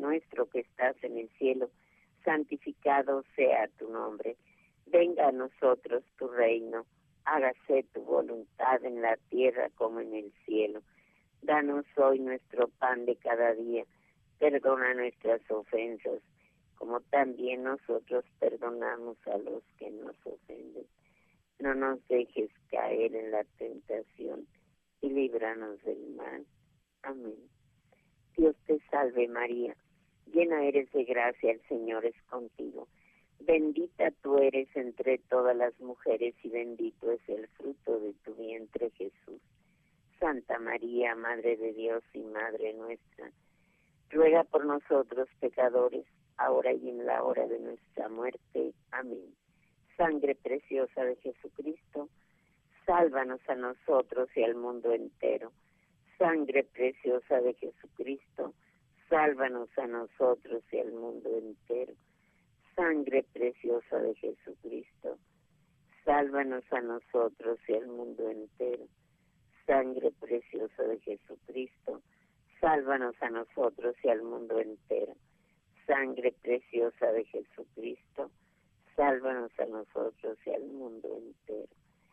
nuestro que estás en el cielo, santificado sea tu nombre. Venga a nosotros tu reino, hágase tu voluntad en la tierra como en el cielo. Danos hoy nuestro pan de cada día, perdona nuestras ofensas, como también nosotros perdonamos a los que nos ofenden. No nos dejes caer en la tentación y líbranos del mal. Amén. Dios te salve María, llena eres de gracia, el Señor es contigo. Bendita tú eres entre todas las mujeres y bendito es el fruto de tu vientre Jesús. Santa María, Madre de Dios y Madre nuestra, ruega por nosotros pecadores, ahora y en la hora de nuestra muerte. Amén. Sangre preciosa de Jesucristo, sálvanos a nosotros y al mundo entero. Sangre preciosa de Jesucristo, sálvanos a nosotros y al mundo entero. Sangre preciosa de Jesucristo, sálvanos a nosotros y al mundo entero. Sangre preciosa de Jesucristo, sálvanos a nosotros y al mundo entero. Sangre preciosa de Jesucristo, sálvanos a nosotros y al mundo entero.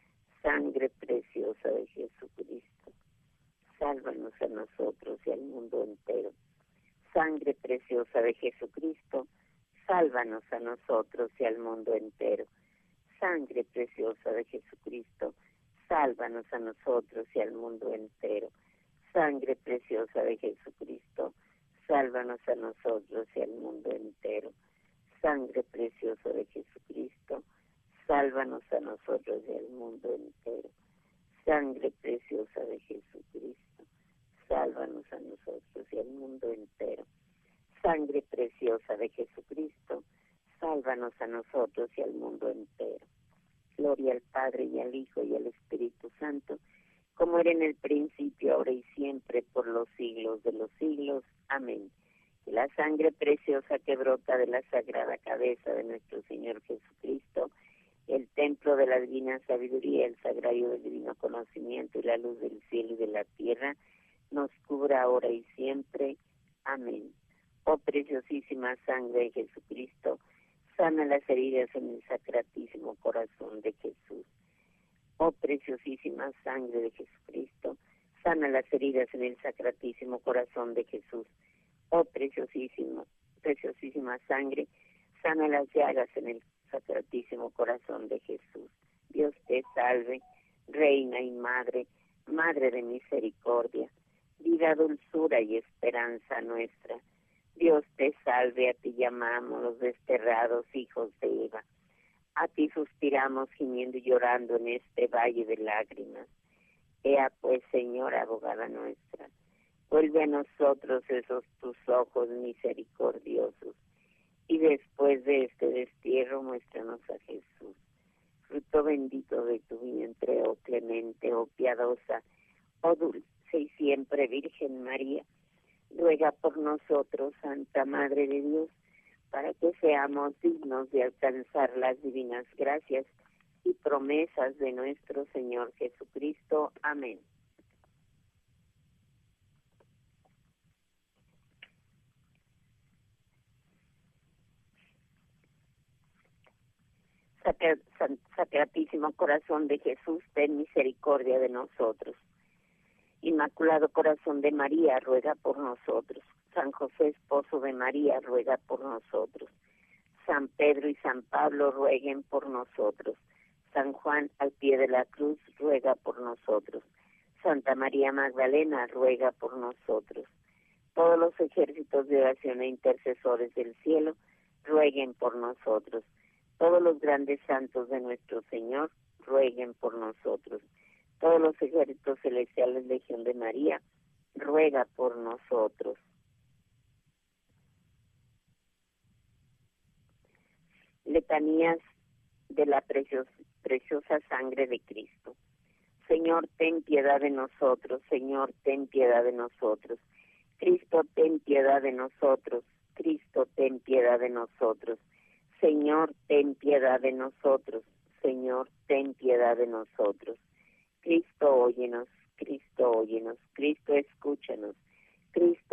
Sangre preciosa de Jesucristo, sálvanos a nosotros y al mundo entero. Sangre preciosa de Jesucristo, sálvanos a nosotros y al mundo entero. Sangre preciosa de Jesucristo, sálvanos a nosotros y al mundo entero. Sangre preciosa de Jesucristo, sálvanos a nosotros y al mundo entero. Sangre preciosa de Jesucristo, sálvanos a nosotros y al mundo entero. Sangre preciosa de Jesucristo, sálvanos a nosotros y al mundo entero. Sangre preciosa de Jesucristo, sálvanos a nosotros y al mundo entero. Gloria al Padre y al Hijo y al Espíritu Santo, como era en el principio, ahora y siempre, por los siglos de los siglos. Amén. Que la sangre preciosa que brota de la sagrada cabeza de nuestro Señor Jesucristo, el templo de la divina sabiduría, el sagrario del divino conocimiento y la luz del cielo y de la tierra, nos cubra ahora y siempre. Amén. Oh preciosísima sangre de Jesucristo, sana las heridas en el sacratísimo corazón de Jesús. Oh preciosísima sangre de Jesucristo, sana las heridas en el sacratísimo corazón de Jesús. Oh preciosísima sangre, sana las llagas en el sacratísimo corazón de Jesús. Dios te salve, Reina y Madre, Madre de misericordia, vida, dulzura y esperanza nuestra. Dios te salve, a ti llamamos los desterrados hijos de Eva. A ti suspiramos gimiendo y llorando en este valle de lágrimas. Ea pues, Señora, abogada nuestra, vuelve a nosotros esos tus ojos misericordiosos, y después de este destierro muéstranos a Jesús, fruto bendito de tu vientre, oh clemente, oh piadosa, oh dulce y siempre Virgen María. Ruega por nosotros, Santa Madre de Dios, para que seamos dignos de alcanzar las divinas gracias y promesas de nuestro Señor Jesucristo. Amén. Sacratísimo corazón de Jesús, ten misericordia de nosotros. Inmaculado corazón de María, ruega por nosotros. San José, esposo de María, ruega por nosotros. San Pedro y San Pablo, rueguen por nosotros. San Juan, al pie de la cruz, ruega por nosotros. Santa María Magdalena, ruega por nosotros. Todos los ejércitos de oración e intercesores del cielo, rueguen por nosotros. Todos los grandes santos de nuestro Señor, rueguen por nosotros. Todos los ejércitos celestiales, Legión de María, ruega por nosotros. Letanías de la preciosa sangre de Cristo. Señor, ten piedad de nosotros. Señor, ten piedad de nosotros. Cristo, ten piedad de nosotros. Cristo, ten piedad de nosotros. Señor, ten piedad de nosotros. Señor, ten piedad de nosotros. Cristo, óyenos. Cristo, óyenos. Cristo, escúchanos. Cristo,